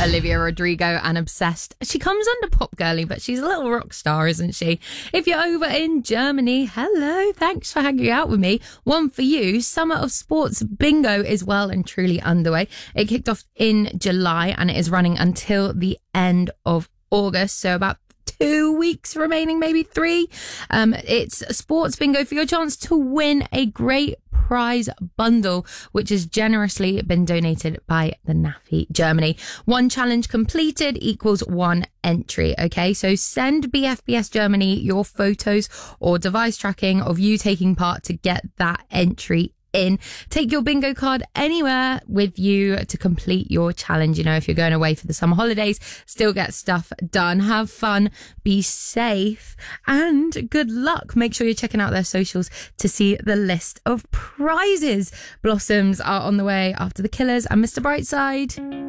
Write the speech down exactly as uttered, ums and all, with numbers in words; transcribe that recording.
Olivia Rodrigo and Obsessed. She comes under pop girly, but she's a little rock star, isn't she? If you're over in Germany, hello, thanks for hanging out with me. One for you. Summer of Sports Bingo is well and truly underway. It kicked off in July and it is running until the end of August, so about two weeks remaining, maybe three. Um, it's Sports Bingo for your chance to win a great prize bundle, which has generously been donated by the N A F I Germany. One challenge completed equals one entry. Okay, so send B F B S Germany your photos or device tracking of you taking part to get that entry in. Take your bingo card anywhere with you to complete your challenge. You know, if you're going away for the summer holidays, still get stuff done. Have fun, be safe, and good luck. Make sure you're checking out their socials to see the list of prizes. Blossoms are on the way after The Killers and Mister Brightside.